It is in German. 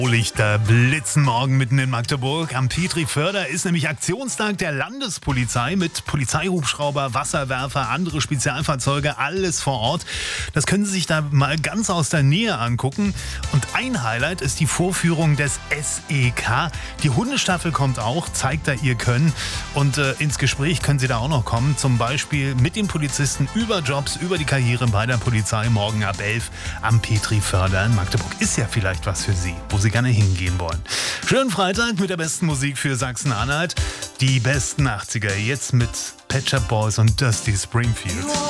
Lichter blitzen morgen mitten in Magdeburg. Am Petriförder ist nämlich Aktionstag der Landespolizei mit Polizeihubschrauber, Wasserwerfer, andere Spezialfahrzeuge, alles vor Ort. Das können Sie sich da mal ganz aus der Nähe angucken. Und ein Highlight ist die Vorführung des SEK. Die Hundestaffel kommt auch, zeigt da ihr Können. Und ins Gespräch können Sie da auch noch kommen. Zum Beispiel mit den Polizisten über Jobs, über die Karriere bei der Polizei morgen ab 11 am Petriförder in Magdeburg. Ist ja vielleicht was für Sie, wo Sie gerne hingehen wollen. Schönen Freitag mit der besten Musik für Sachsen-Anhalt. Die besten 80er, jetzt mit Pet Shop Boys und Dusty Springfield.